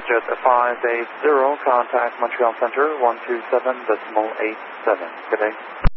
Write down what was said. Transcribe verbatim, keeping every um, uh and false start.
WestJet five eight zero, contact Montreal Center one two seven decimal eight seven. Good day.